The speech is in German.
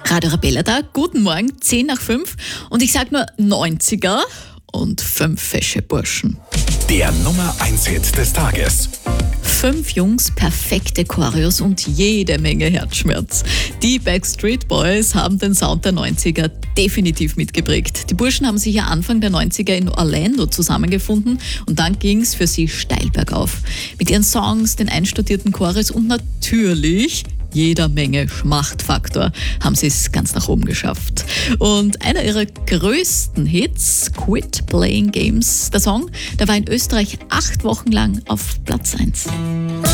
Radio Arabella da, guten Morgen, 10 nach 5 und ich sag nur 90er und 5 fesche Burschen. Der Nummer 1 Hit des Tages. 5 Jungs, perfekte Choreos und jede Menge Herzschmerz. Die Backstreet Boys haben den Sound der 90er definitiv mitgeprägt. Die Burschen haben sich ja Anfang der 90er in Orlando zusammengefunden und dann ging's für sie steil bergauf. Mit ihren Songs, den einstudierten Choreos und natürlich jeder Menge Schmachtfaktor haben sie es ganz nach oben geschafft. Und einer ihrer größten Hits, Quit Playing Games, der Song, der war in Österreich 8 Wochen lang auf Platz 1.